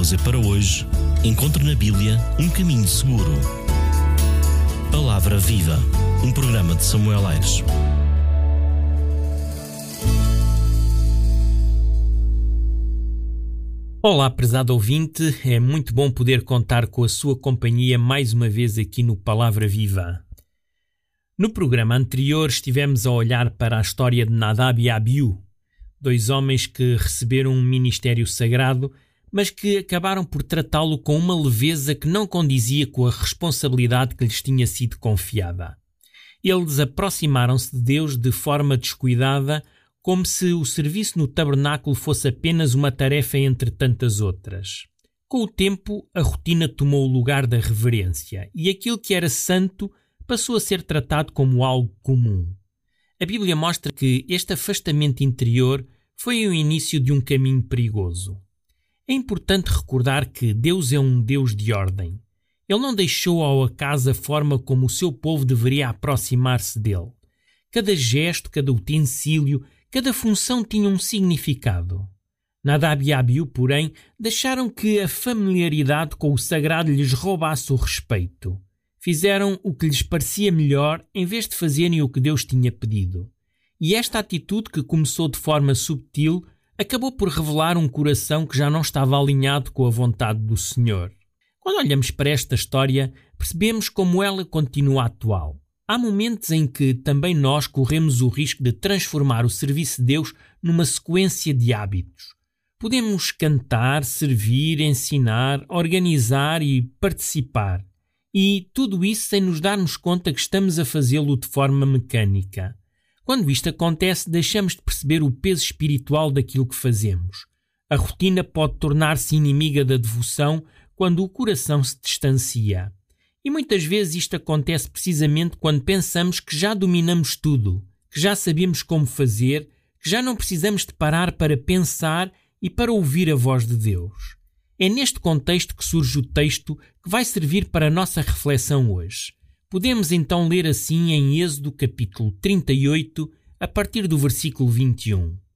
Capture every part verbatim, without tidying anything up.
Deus é para hoje, encontre na Bíblia um caminho seguro. Palavra Viva, um programa de Samuel Aires. Olá, prezado ouvinte, é muito bom poder contar com a sua companhia mais uma vez aqui no Palavra Viva. No programa anterior estivemos a olhar para a história de Nadab e Abiú, dois homens que receberam um ministério sagrado, mas que acabaram por tratá-lo com uma leveza que não condizia com a responsabilidade que lhes tinha sido confiada. Eles aproximaram-se de Deus de forma descuidada, como se o serviço no tabernáculo fosse apenas uma tarefa entre tantas outras. Com o tempo, a rotina tomou o lugar da reverência e aquilo que era santo passou a ser tratado como algo comum. A Bíblia mostra que este afastamento interior foi o início de um caminho perigoso. É importante recordar que Deus é um Deus de ordem. Ele não deixou ao acaso a forma como o seu povo deveria aproximar-se dele. Cada gesto, cada utensílio, cada função tinha um significado. Nadab e Abiú, porém, deixaram que a familiaridade com o sagrado lhes roubasse o respeito. Fizeram o que lhes parecia melhor em vez de fazerem o que Deus tinha pedido. E esta atitude, que começou de forma subtil, acabou por revelar um coração que já não estava alinhado com a vontade do Senhor. Quando olhamos para esta história, percebemos como ela continua atual. Há momentos em que também nós corremos o risco de transformar o serviço de Deus numa sequência de hábitos. Podemos cantar, servir, ensinar, organizar e participar. E tudo isso sem nos darmos conta que estamos a fazê-lo de forma mecânica. Quando isto acontece, deixamos de perceber o peso espiritual daquilo que fazemos. A rotina pode tornar-se inimiga da devoção quando o coração se distancia. E muitas vezes isto acontece precisamente quando pensamos que já dominamos tudo, que já sabemos como fazer, que já não precisamos de parar para pensar e para ouvir a voz de Deus. É neste contexto que surge o texto que vai servir para a nossa reflexão hoje. Podemos então ler assim em Êxodo capítulo trinta e oito, a partir do versículo vinte e um.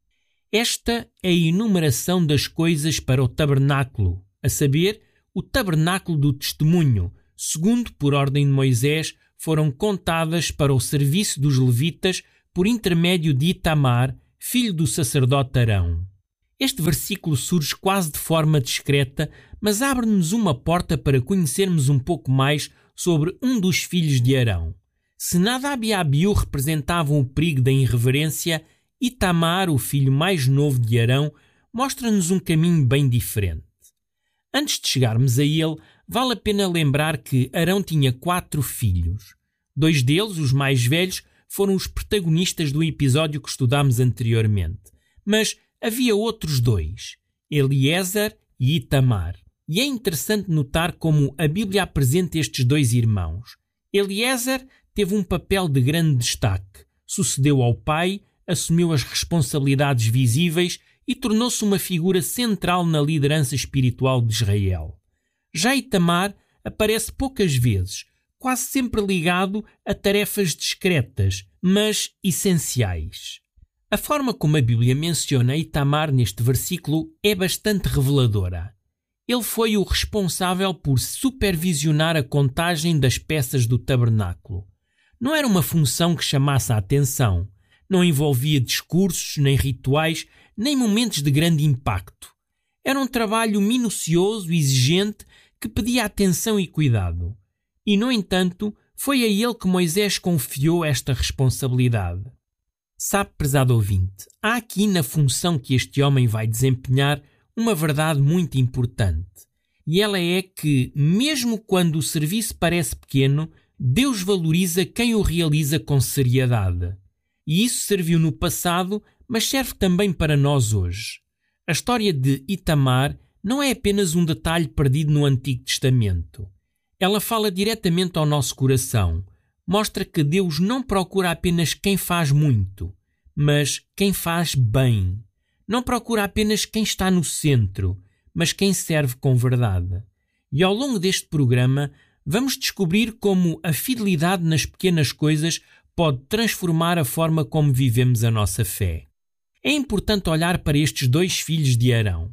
Esta é a enumeração das coisas para o tabernáculo, a saber, o tabernáculo do testemunho, segundo por ordem de Moisés, foram contadas para o serviço dos levitas por intermédio de Itamar, filho do sacerdote Arão. Este versículo surge quase de forma discreta, mas abre-nos uma porta para conhecermos um pouco mais sobre um dos filhos de Arão. Se Nadab e Abiú representavam o perigo da irreverência, Itamar, o filho mais novo de Arão, mostra-nos um caminho bem diferente. Antes de chegarmos a ele, vale a pena lembrar que Arão tinha quatro filhos. Dois deles, os mais velhos, foram os protagonistas do episódio que estudámos anteriormente. Mas havia outros dois, Eliezer e Itamar. E é interessante notar como a Bíblia apresenta estes dois irmãos. Eliezer teve um papel de grande destaque, sucedeu ao pai, assumiu as responsabilidades visíveis e tornou-se uma figura central na liderança espiritual de Israel. Já Itamar aparece poucas vezes, quase sempre ligado a tarefas discretas, mas essenciais. A forma como a Bíblia menciona Itamar neste versículo é bastante reveladora. Ele foi o responsável por supervisionar a contagem das peças do tabernáculo. Não era uma função que chamasse a atenção. Não envolvia discursos, nem rituais, nem momentos de grande impacto. Era um trabalho minucioso e exigente que pedia atenção e cuidado. E, no entanto, foi a ele que Moisés confiou esta responsabilidade. Sabe, prezado ouvinte, há aqui na função que este homem vai desempenhar uma verdade muito importante. E ela é que, mesmo quando o serviço parece pequeno, Deus valoriza quem o realiza com seriedade. E isso serviu no passado, mas serve também para nós hoje. A história de Itamar não é apenas um detalhe perdido no Antigo Testamento. Ela fala diretamente ao nosso coração. Mostra que Deus não procura apenas quem faz muito, mas quem faz bem. Não procura apenas quem está no centro, mas quem serve com verdade. E ao longo deste programa, vamos descobrir como a fidelidade nas pequenas coisas pode transformar a forma como vivemos a nossa fé. É importante olhar para estes dois filhos de Arão.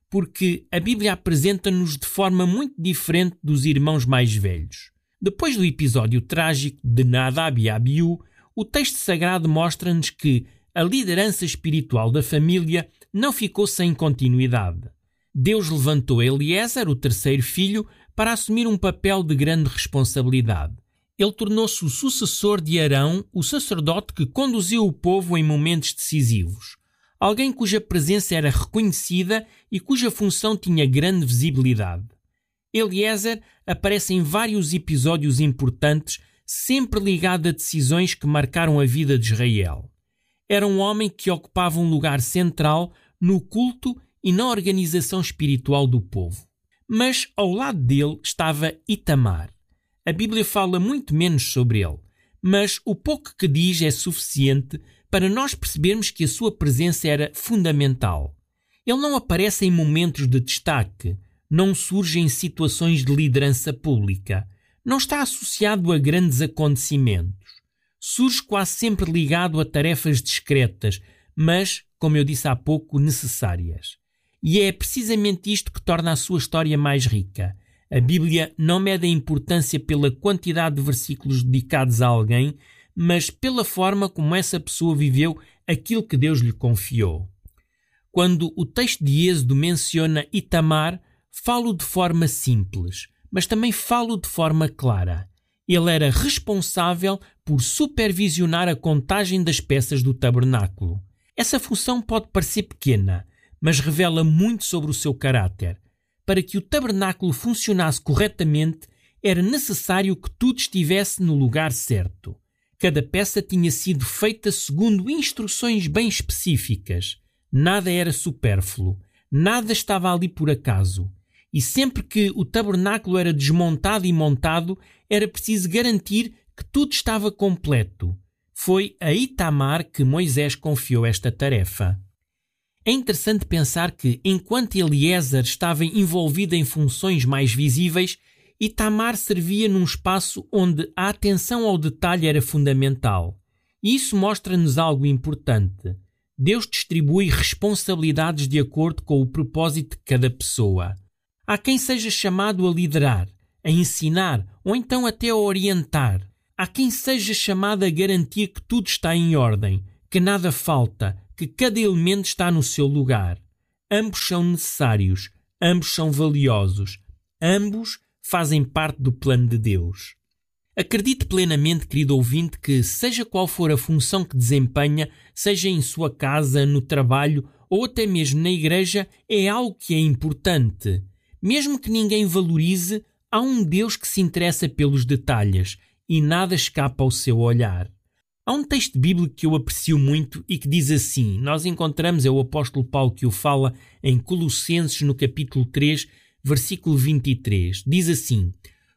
porque a Bíblia apresenta-nos de forma muito diferente dos irmãos mais velhos. Depois do episódio trágico de Nadab e Abiú, o texto sagrado mostra-nos que a liderança espiritual da família não ficou sem continuidade. Deus levantou Eliezer, o terceiro filho, para assumir um papel de grande responsabilidade. Ele tornou-se o sucessor de Arão, o sacerdote que conduziu o povo em momentos decisivos. Alguém cuja presença era reconhecida e cuja função tinha grande visibilidade. Eliezer aparece em vários episódios importantes, sempre ligado a decisões que marcaram a vida de Israel. Era um homem que ocupava um lugar central no culto e na organização espiritual do povo. Mas ao lado dele estava Itamar. A Bíblia fala muito menos sobre ele, mas o pouco que diz é suficiente para nós percebermos que a sua presença era fundamental. Ele não aparece em momentos de destaque, não surge em situações de liderança pública, não está associado a grandes acontecimentos. Surge quase sempre ligado a tarefas discretas, mas, como eu disse há pouco, necessárias. E é precisamente isto que torna a sua história mais rica. A Bíblia não mede a importância pela quantidade de versículos dedicados a alguém, mas pela forma como essa pessoa viveu aquilo que Deus lhe confiou. Quando o texto de Êxodo menciona Itamar, falo de forma simples, mas também falo de forma clara. Ele era responsável por supervisionar a contagem das peças do tabernáculo. Essa função pode parecer pequena, mas revela muito sobre o seu caráter. Para que o tabernáculo funcionasse corretamente, era necessário que tudo estivesse no lugar certo. Cada peça tinha sido feita segundo instruções bem específicas. Nada era supérfluo, nada estava ali por acaso. E sempre que o tabernáculo era desmontado e montado, era preciso garantir que tudo estava completo. Foi a Itamar que Moisés confiou esta tarefa. É interessante pensar que, enquanto Eliezer estava envolvido em funções mais visíveis, Itamar servia num espaço onde a atenção ao detalhe era fundamental. E isso mostra-nos algo importante. Deus distribui responsabilidades de acordo com o propósito de cada pessoa. Há quem seja chamado a liderar, a ensinar ou então até a orientar. Há quem seja chamado a garantir que tudo está em ordem, que nada falta, que cada elemento está no seu lugar. Ambos são necessários, ambos são valiosos, ambos fazem parte do plano de Deus. Acredite plenamente, querido ouvinte, que seja qual for a função que desempenha, seja em sua casa, no trabalho ou até mesmo na igreja, é algo que é importante. Mesmo que ninguém valorize, há um Deus que se interessa pelos detalhes e nada escapa ao seu olhar. Há um texto bíblico que eu aprecio muito e que diz assim, nós encontramos, é o apóstolo Paulo que o fala em Colossenses no capítulo três, versículo vinte e três. Diz assim: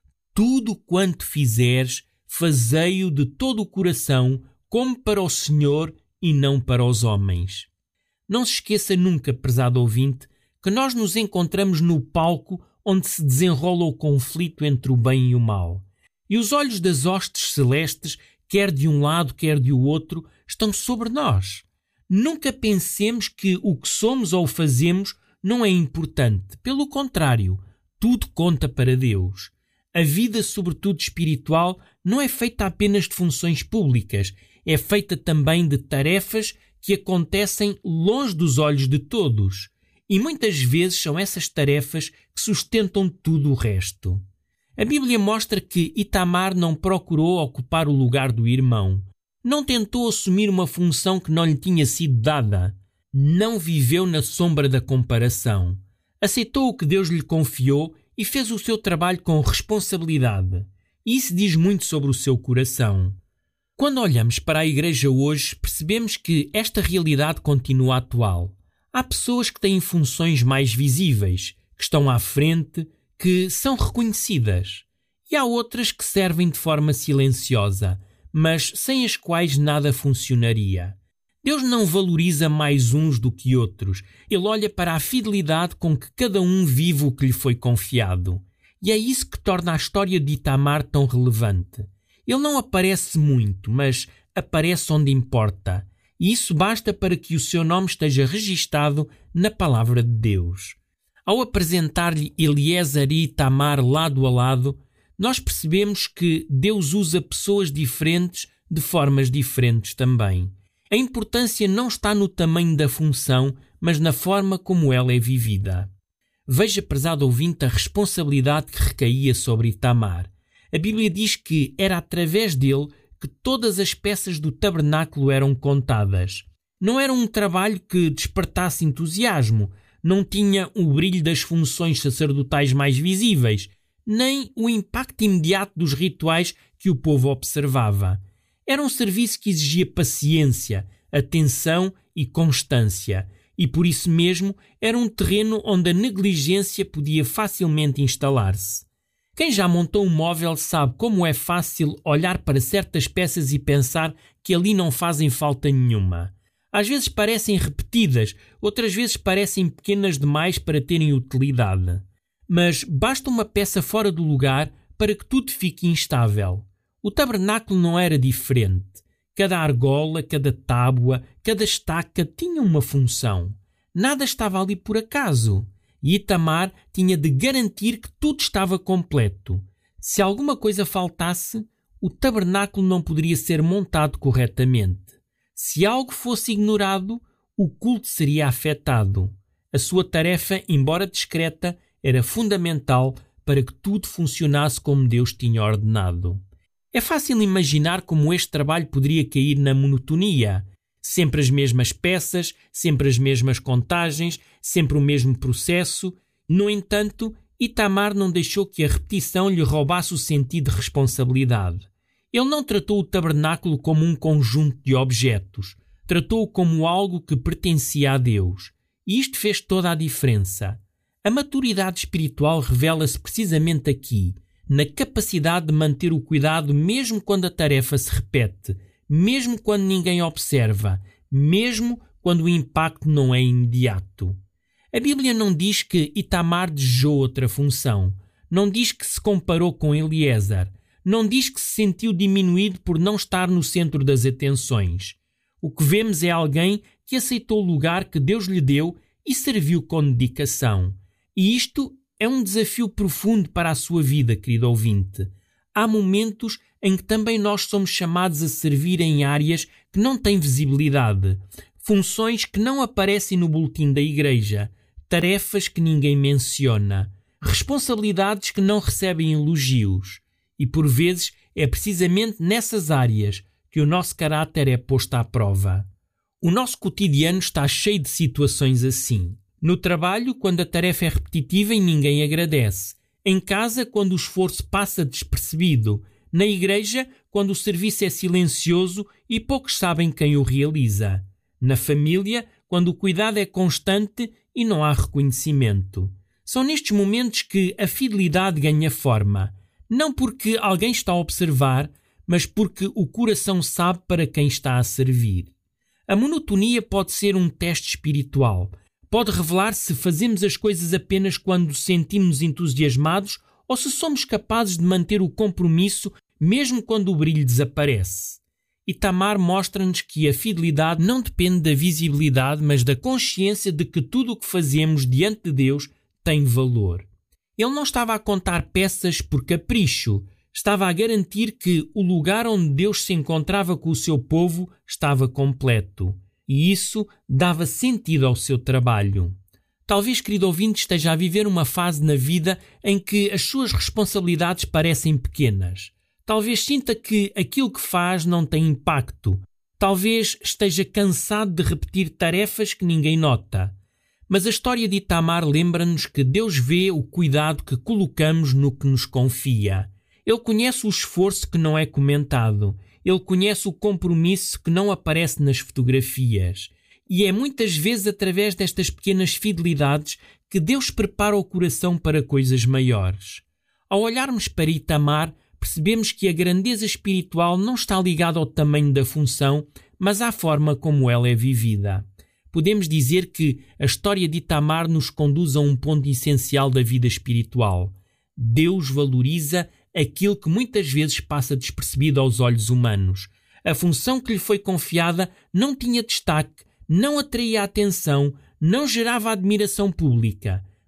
tudo quanto fizeres, fazei-o de todo o coração, como para o Senhor e não para os homens. Não se esqueça nunca, prezado ouvinte, que nós nos encontramos no palco onde se desenrola o conflito entre o bem e o mal. E os olhos das hostes celestes, quer de um lado, quer de outro, estão sobre nós. Nunca pensemos que o que somos ou fazemos não é importante. Pelo contrário, tudo conta para Deus. A vida, sobretudo espiritual, não é feita apenas de funções públicas, é feita também de tarefas que acontecem longe dos olhos de todos. E muitas vezes são essas tarefas que sustentam tudo o resto. A Bíblia mostra que Itamar não procurou ocupar o lugar do irmão. Não tentou assumir uma função que não lhe tinha sido dada. Não viveu na sombra da comparação. Aceitou o que Deus lhe confiou e fez o seu trabalho com responsabilidade. Isso diz muito sobre o seu coração. Quando olhamos para a igreja hoje, percebemos que esta realidade continua atual. Há pessoas que têm funções mais visíveis, que estão à frente, que são reconhecidas. E há outras que servem de forma silenciosa, mas sem as quais nada funcionaria. Deus não valoriza mais uns do que outros. Ele olha para a fidelidade com que cada um vive o que lhe foi confiado. E é isso que torna a história de Itamar tão relevante. Ele não aparece muito, mas aparece onde importa. E isso basta para que o seu nome esteja registado na palavra de Deus. Ao apresentar-lhe Eliezer e Itamar lado a lado, nós percebemos que Deus usa pessoas diferentes de formas diferentes também. A importância não está no tamanho da função, mas na forma como ela é vivida. Veja, prezado ouvinte, a responsabilidade que recaía sobre Itamar. A Bíblia diz que era através dele que todas as peças do tabernáculo eram contadas. Não era um trabalho que despertasse entusiasmo, não tinha o brilho das funções sacerdotais mais visíveis, nem o impacto imediato dos rituais que o povo observava. Era um serviço que exigia paciência, atenção e constância, e por isso mesmo era um terreno onde a negligência podia facilmente instalar-se. Quem já montou um móvel sabe como é fácil olhar para certas peças e pensar que ali não fazem falta nenhuma. Às vezes parecem repetidas, outras vezes parecem pequenas demais para terem utilidade. Mas basta uma peça fora do lugar para que tudo fique instável. O tabernáculo não era diferente. Cada argola, cada tábua, cada estaca tinha uma função. Nada estava ali por acaso. E Itamar tinha de garantir que tudo estava completo. Se alguma coisa faltasse, o tabernáculo não poderia ser montado corretamente. Se algo fosse ignorado, o culto seria afetado. A sua tarefa, embora discreta, era fundamental para que tudo funcionasse como Deus tinha ordenado. É fácil imaginar como este trabalho poderia cair na monotonia. Sempre as mesmas peças, sempre as mesmas contagens, sempre o mesmo processo. No entanto, Itamar não deixou que a repetição lhe roubasse o sentido de responsabilidade. Ele não tratou o tabernáculo como um conjunto de objetos. Tratou-o como algo que pertencia a Deus. E isto fez toda a diferença. A maturidade espiritual revela-se precisamente aqui, na capacidade de manter o cuidado mesmo quando a tarefa se repete, mesmo quando ninguém observa, mesmo quando o impacto não é imediato. A Bíblia não diz que Itamar desejou outra função, não diz que se comparou com Eliezer, não diz que se sentiu diminuído por não estar no centro das atenções. O que vemos é alguém que aceitou o lugar que Deus lhe deu e serviu com dedicação. E isto é um desafio profundo para a sua vida, querido ouvinte. Há momentos em que também nós somos chamados a servir em áreas que não têm visibilidade, funções que não aparecem no boletim da igreja, tarefas que ninguém menciona, responsabilidades que não recebem elogios. E por vezes é precisamente nessas áreas que o nosso caráter é posto à prova. O nosso cotidiano está cheio de situações assim. No trabalho, quando a tarefa é repetitiva e ninguém agradece. Em casa, quando o esforço passa despercebido. Na igreja, quando o serviço é silencioso e poucos sabem quem o realiza. Na família, quando o cuidado é constante e não há reconhecimento. São nestes momentos que a fidelidade ganha forma. Não porque alguém está a observar, mas porque o coração sabe para quem está a servir. A monotonia pode ser um teste espiritual. Pode revelar se fazemos as coisas apenas quando sentimos entusiasmados ou se somos capazes de manter o compromisso mesmo quando o brilho desaparece. Itamar mostra-nos que a fidelidade não depende da visibilidade, mas da consciência de que tudo o que fazemos diante de Deus tem valor. Ele não estava a contar peças por capricho, estava a garantir que o lugar onde Deus se encontrava com o seu povo estava completo. E isso dava sentido ao seu trabalho. Talvez, querido ouvinte, esteja a viver uma fase na vida em que as suas responsabilidades parecem pequenas. Talvez sinta que aquilo que faz não tem impacto. Talvez esteja cansado de repetir tarefas que ninguém nota. Mas a história de Itamar lembra-nos que Deus vê o cuidado que colocamos no que nos confia. Ele conhece o esforço que não é comentado. Ele conhece o compromisso que não aparece nas fotografias. E é muitas vezes através destas pequenas fidelidades que Deus prepara o coração para coisas maiores. Ao olharmos para Itamar, percebemos que a grandeza espiritual não está ligada ao tamanho da função, mas à forma como ela é vivida. Podemos dizer que a história de Itamar nos conduz a um ponto essencial da vida espiritual. Deus valoriza aquilo que muitas vezes passa despercebido aos olhos humanos. A função que lhe foi confiada não tinha destaque, não atraía a atenção, não gerava admiração pública,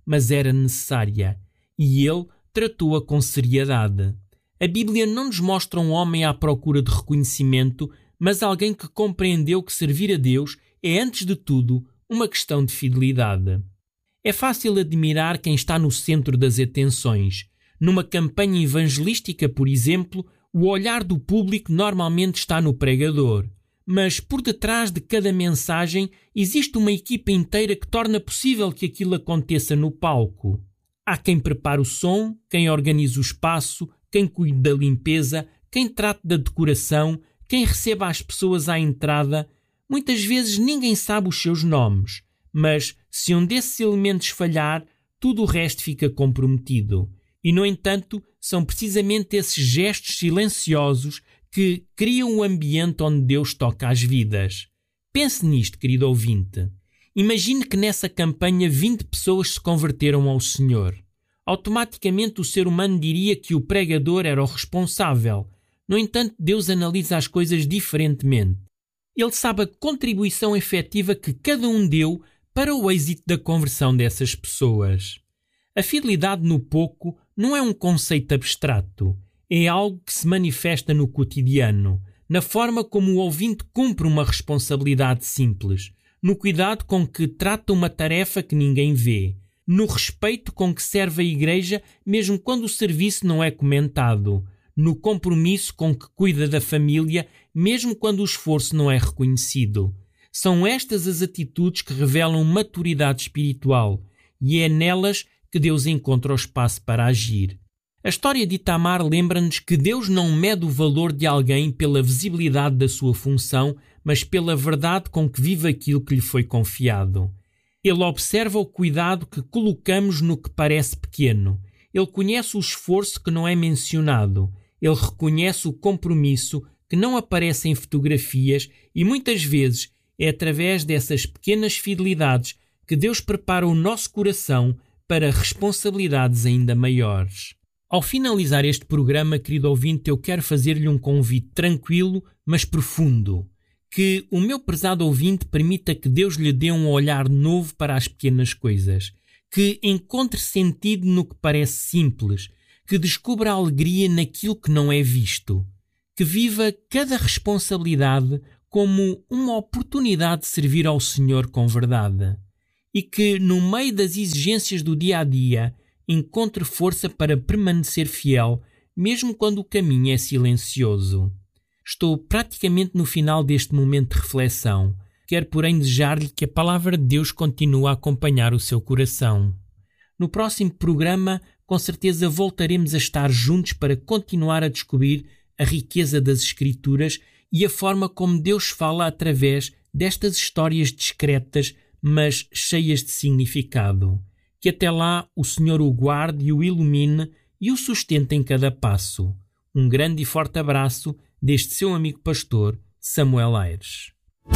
mas era necessária, e ele tratou-a com seriedade. A Bíblia não nos mostra um homem à procura de reconhecimento, mas alguém que compreendeu que servir a Deus é, antes de tudo, uma questão de fidelidade. É fácil admirar quem está no centro das atenções. Numa campanha evangelística, por exemplo, o olhar do público normalmente está no pregador. Mas por detrás de cada mensagem existe uma equipa inteira que torna possível que aquilo aconteça no palco. Há quem prepare o som, quem organize o espaço, quem cuide da limpeza, quem trate da decoração, quem receba as pessoas à entrada. Muitas vezes ninguém sabe os seus nomes, mas se um desses elementos falhar, tudo o resto fica comprometido. E, no entanto, são precisamente esses gestos silenciosos que criam o ambiente onde Deus toca as vidas. Pense nisto, querido ouvinte. Imagine que nessa campanha vinte pessoas se converteram ao Senhor. Automaticamente o ser humano diria que o pregador era o responsável. No entanto, Deus analisa as coisas diferentemente. Ele sabe a contribuição efetiva que cada um deu para o êxito da conversão dessas pessoas. A fidelidade no pouco não é um conceito abstrato. É algo que se manifesta no cotidiano, na forma como o ouvinte cumpre uma responsabilidade simples, no cuidado com que trata uma tarefa que ninguém vê, no respeito com que serve a igreja mesmo quando o serviço não é comentado, no compromisso com que cuida da família mesmo quando o esforço não é reconhecido. São estas as atitudes que revelam maturidade espiritual, e é nelas que Deus encontra o espaço para agir. A história de Itamar lembra-nos que Deus não mede o valor de alguém pela visibilidade da sua função, mas pela verdade com que vive aquilo que lhe foi confiado. Ele observa o cuidado que colocamos no que parece pequeno. Ele conhece o esforço que não é mencionado. Ele reconhece o compromisso que não aparece em fotografias e muitas vezes é através dessas pequenas fidelidades que Deus prepara o nosso coração para responsabilidades ainda maiores. Ao finalizar este programa, querido ouvinte, eu quero fazer-lhe um convite tranquilo, mas profundo. Que o meu prezado ouvinte permita que Deus lhe dê um olhar novo para as pequenas coisas. Que encontre sentido no que parece simples. Que descubra alegria naquilo que não é visto. Que viva cada responsabilidade como uma oportunidade de servir ao Senhor com verdade. E que, no meio das exigências do dia a dia, encontre força para permanecer fiel, mesmo quando o caminho é silencioso. Estou praticamente no final deste momento de reflexão. Quero, porém, desejar-lhe que a palavra de Deus continue a acompanhar o seu coração. No próximo programa, com certeza voltaremos a estar juntos para continuar a descobrir a riqueza das Escrituras e a forma como Deus fala através destas histórias discretas, mas cheias de significado. Que até lá o Senhor o guarde e o ilumine e o sustente em cada passo. Um grande e forte abraço deste seu amigo pastor, Samuel Aires.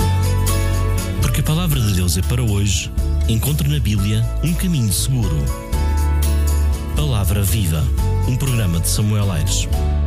Porque a palavra de Deus é para hoje, encontre na Bíblia um caminho seguro. Palavra Viva, um programa de Samuel Aires.